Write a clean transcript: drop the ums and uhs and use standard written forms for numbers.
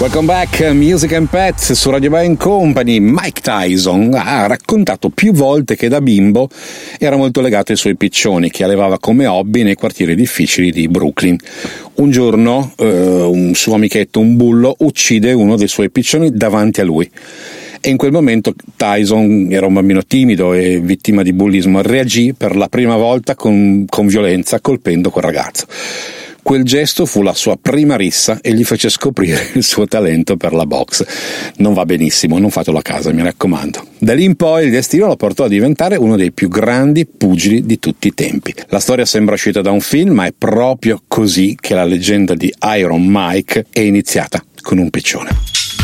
Welcome back, Music and Pets su Radio Band Company. Mike Tyson ha raccontato più volte che da bimbo era molto legato ai suoi piccioni, che allevava come hobby nei quartieri difficili di Brooklyn. Un giorno un suo amichetto, un bullo, uccide uno dei suoi piccioni davanti a lui. E in quel momento Tyson era un bambino timido e vittima di bullismo, reagì per la prima volta con violenza colpendo quel ragazzo. Quel gesto fu la sua prima rissa e gli fece scoprire il suo talento per la box. Non va benissimo, non fatelo a casa, mi raccomando. Da lì in poi il destino lo portò a diventare uno dei più grandi pugili di tutti i tempi. La storia sembra uscita da un film, ma è proprio così che la leggenda di Iron Mike è iniziata, con un piccione.